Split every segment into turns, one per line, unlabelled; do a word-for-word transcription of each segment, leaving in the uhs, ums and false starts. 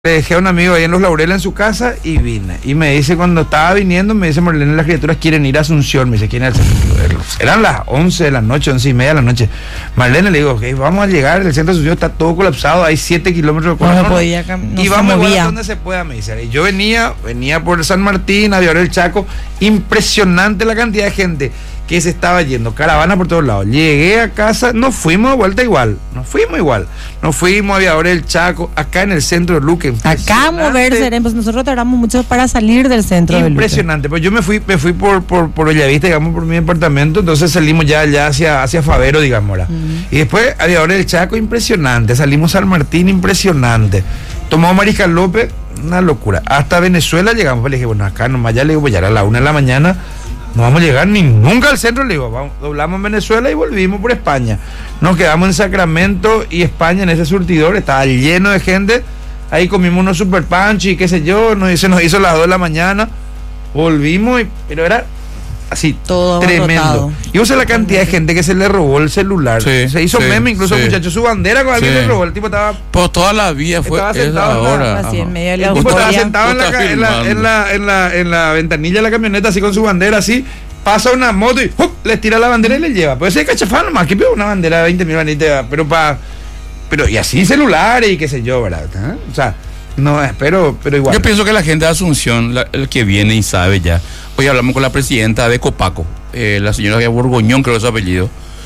Le dejé a un amigo ahí en Los Laureles en su casa y vine. Y me dice, cuando estaba viniendo, me dice, Marlene, las criaturas quieren ir a Asunción. Me dice, ¿quién es el centro? Eran las once de la noche, once y media de la noche. Marlene, le digo, okay, vamos a llegar, el centro de Asunción está todo colapsado, hay siete kilómetros de
no, no podía cam- no
y
se
vamos
movía.
igual a donde se pueda, me dice. Y yo venía, venía por San Martín, Aviador del Chaco, impresionante la cantidad de gente que se estaba yendo, caravana por todos lados. Llegué a casa, nos fuimos de vuelta igual, nos fuimos igual, nos fuimos a Aviador del Chaco, acá en el centro de Luque.
Acá a moverse, pues nosotros tardamos mucho para salir del centro de Luque.
Impresionante, pues yo me fui, me fui por, por, por Bellavista, digamos, por mi departamento, entonces salimos ya, ya hacia, hacia Favero, digamos, ahora. Uh-huh. Y después Aviador del Chaco, impresionante, salimos a San Martín, impresionante. Tomamos Mariscal López, una locura. Hasta Venezuela llegamos, pues le dije, bueno, acá nomás ya le digo, pues ya era la una de la mañana, no vamos a llegar ni nunca al centro, le digo, vamos, doblamos en Venezuela y volvimos por España. Nos quedamos en Sacramento y España en ese surtidor, estaba lleno de gente, ahí comimos unos super panchi y qué sé yo, nos, se nos hizo las dos de la mañana, volvimos, y, pero era así,
todo
tremendo.
rotado.
Y usa la cantidad de gente que se le robó el celular,
sí,
se hizo
sí,
meme, incluso
sí.
muchachos, su bandera con alguien
sí.
le robó, el tipo estaba...
Pues toda la vida fue
estaba
esa
sentado
hora.
Así en medio de la
El tipo estaba
euforia.
sentado en la, ca- en, la, en, la, en, la, en la ventanilla de la camioneta, así con su bandera, así, pasa una moto y ¡up! Les tira la bandera y le lleva. Pues ese cachafán nomás, que pide una bandera de veinte mil manitas, pero para... Pero y así celulares y qué sé yo, ¿verdad? ¿Ah? O sea, no es, pero, pero igual.
Yo pienso que la gente de Asunción, la, el que viene y sabe ya. Hoy hablamos con la presidenta de Copaco, eh, la señora Borgoñón, creo que es su apellido,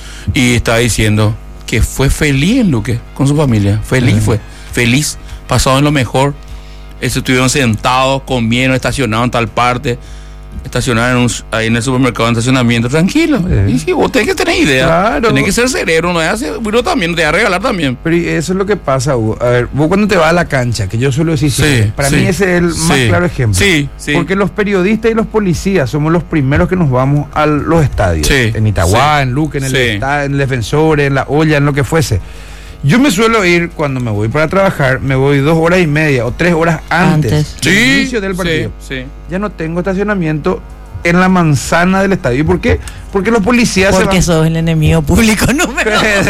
y estaba diciendo que fue feliz en Luque, con su familia. Feliz uh-huh. fue, feliz, pasado en lo mejor. Eh, se estuvieron sentados, comieron, estacionados en tal parte. Estacionar en un, ahí en el supermercado en estacionamiento, tranquilo. Sí. Y sí, vos tenés que tener idea. Claro. Tenés que ser cerebro, no es así, uno también, no te va a regalar también.
Pero eso es lo que pasa, Hugo. A ver, vos cuando te vas a la cancha, que yo suelo decir,
sí,
para
sí,
mí ese es el más
sí,
claro ejemplo.
Sí, sí.
Porque los periodistas y los policías somos los primeros que nos vamos a los estadios.
Sí,
en Itagua,
sí,
en Luque, en el,
sí.
estadio, en el Defensor, en la olla, en lo que fuese. Yo me suelo ir, cuando me voy para trabajar, me voy dos horas y media o tres horas antes,
antes.
del
Sí,
inicio del partido.
Sí, sí.
Ya no tengo estacionamiento en la manzana del estadio. ¿Y por qué? Porque los policías
Porque
se van...
sos el enemigo público número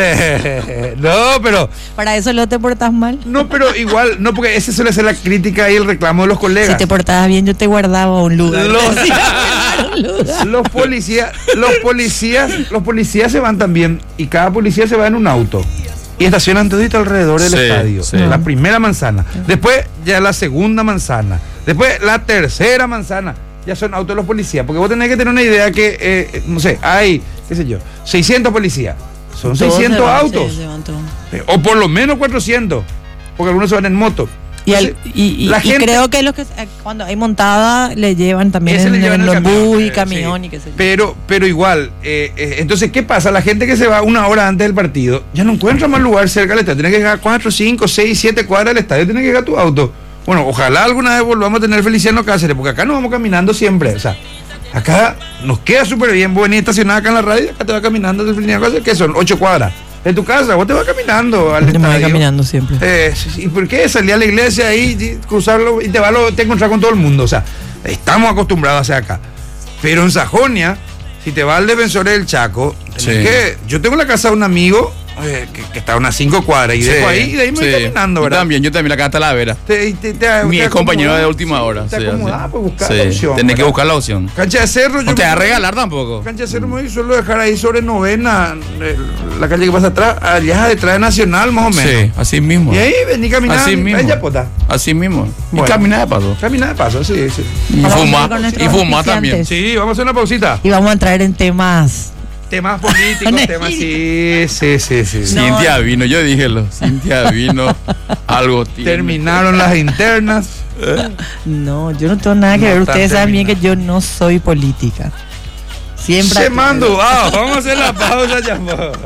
No, pero...
Para eso no te portas mal.
No, pero igual, no, porque esa suele ser la crítica y el reclamo de los colegas.
Si te portabas bien, yo te guardaba un lugar.
Los,
un lugar.
los policías, los policías, los policías se van también, y cada policía se va en un auto. Y estacionan todito alrededor del
sí,
estadio.
Sí.
La primera manzana. Después ya la segunda manzana. Después la tercera manzana. Ya son autos de los policías, porque vos tenés que tener una idea que, eh, no sé, hay, qué sé yo, seiscientos policías, son
Todos
seiscientos
se van,
autos,
sí, se van todos.
eh, o por lo menos cuatrocientos, porque algunos se van en moto.
Y, el, y, y,
la
y
gente,
creo que los que cuando hay montada le llevan también
ese
en,
le llevan
en
el
los
camión,
bus y
eh,
camión
sí.
y qué sé yo.
Pero, pero igual, eh, eh, entonces, ¿qué pasa? La gente que se va una hora antes del partido ya no encuentra más lugar cerca del estadio, tiene que llegar cuatro, cinco, seis, siete cuadras del estadio, tiene que llegar tu auto. Bueno, ojalá alguna vez volvamos a tener Feliciano Cáceres, porque acá nos vamos caminando siempre, o sea, acá nos queda súper bien, vos venís estacionada acá en la radio, acá te vas caminando del Feliciano Cáceres, que son ocho cuadras de tu casa, vos te vas caminando al
Yo me voy
estadio.
caminando siempre.
Eh, ¿Y por qué salir a la iglesia ahí, y cruzarlo y te vas a te encontrar con todo el mundo? O sea, estamos acostumbrados a hacer acá. Pero en Sajonia, si te vas al Defensor del Chaco,
Sí.
que yo tengo la casa de un amigo eh, que, que está a unas cinco cuadras y
Sí,
dejo ahí y de ahí me voy
sí.
caminando,
Yo
¿verdad?
también, yo también, acá está la vera.
Te, te, te,
Mi
te
ex compañero
acomodás,
de última hora.
Te
sí,
acomodás,
así.
pues buscar
Sí,
la opción.
tenés que
¿verdad?
buscar la opción.
Cancha de Cerro, yo
No te va a
me-
regalar tampoco.
Cancha de Cerro me suelo dejar ahí sobre novena, eh, la calle que pasa atrás, allá detrás de Nacional, más o menos.
Sí, así mismo.
Y ahí vení caminando.
Así mismo.
Ella, pota.
Así mismo. Y
Bueno.
caminar de paso.
Camina de paso, sí, sí.
Y
Vamos a
fumar.
ir con nuestros
Y fumar también.
auspiciantes.
Sí, vamos a hacer una pausita.
Y vamos a entrar en temas.
Temas políticos, temas sí, sí, sí, sí. sí.
No.
Cintia vino, yo díjelo. Cintia vino, algo tiene.
Terminaron las internas.
No, yo no tengo nada que
No
ver.
están
Ustedes saben bien que
terminadas.
yo no soy política. Siempre.
Se mandó. Ah, vamos a hacer la pausa ya.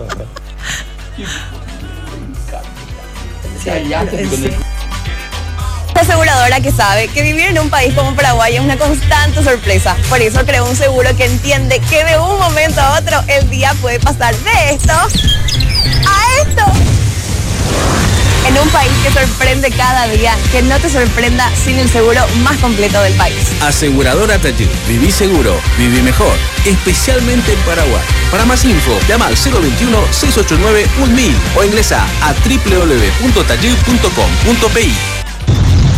Aseguradora que sabe que vivir en un país como Paraguay es una constante sorpresa. Por eso creó un seguro que entiende que de un momento a otro el día puede pasar de esto a esto. En un país que sorprende cada día, que no te sorprenda sin el seguro más completo del país.
Aseguradora Tallud. Viví seguro, viví mejor. Especialmente en Paraguay. Para más info, llama al cero veintiuno, seiscientos ochenta y nueve, mil o ingresa a doble u doble u doble u punto tallud punto com punto p i.